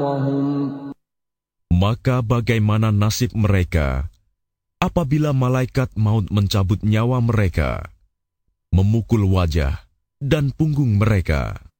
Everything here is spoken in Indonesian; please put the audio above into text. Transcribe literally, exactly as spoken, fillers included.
Maka bagaimana nasib mereka apabila malaikat maut mencabut nyawa mereka, memukul wajah dan punggung mereka?